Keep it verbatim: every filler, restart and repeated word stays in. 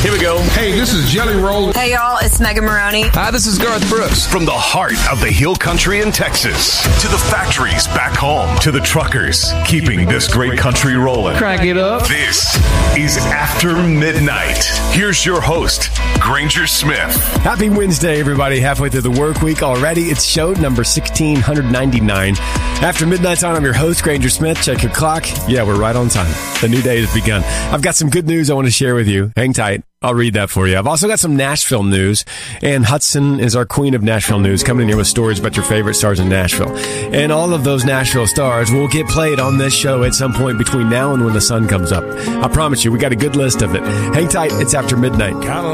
Here we go. Hey, this is Jelly Roll. Hey, y'all, it's Megan Maroney. Hi, this is Garth Brooks. From the heart of the Hill Country in Texas to the factories back home to the truckers keeping this great country rolling. Crank it up. This is After Midnight. Here's your host, Granger Smith. Happy Wednesday, everybody. Halfway through the work week already. It's show number sixteen ninety-nine. After Midnight's on, I'm your host, Granger Smith. Check your clock. Yeah, we're right on time. The new day has begun. I've got some good news I want to share with you. Hang tight. I'll read that for you. I've also got some Nashville news. And Hudson is our queen of Nashville news, coming in here with stories about your favorite stars in Nashville. And all of those Nashville stars will get played on this show at some point between now and when the sun comes up. I promise you, we got a good list of it. Hang tight. It's After Midnight.